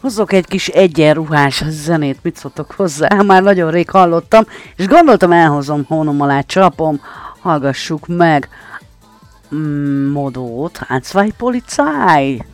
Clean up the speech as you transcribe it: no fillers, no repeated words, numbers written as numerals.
hozok egy kis egyenruhás zenét, mit szóltok hozzá? Már nagyon rég hallottam, és gondoltam elhozom, hónom alá csapom, hallgassuk meg Modót, hát zwei Polizei!